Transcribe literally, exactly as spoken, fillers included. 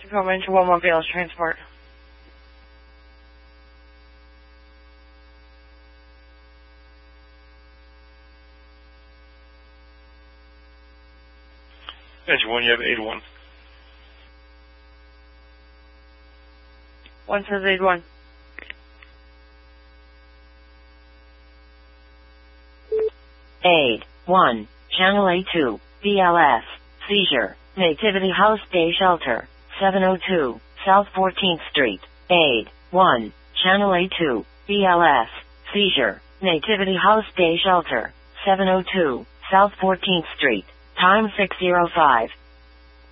Tacoma into one one B L's transport. Engine one, you have eight one. One says eight one. eight one, Channel A two, B L S, seizure, Nativity House Day Shelter, seven oh two, South fourteenth Street, eight one, Channel A two, B L S, seizure, Nativity House Day Shelter, seven oh two, South fourteenth Street, time six oh five.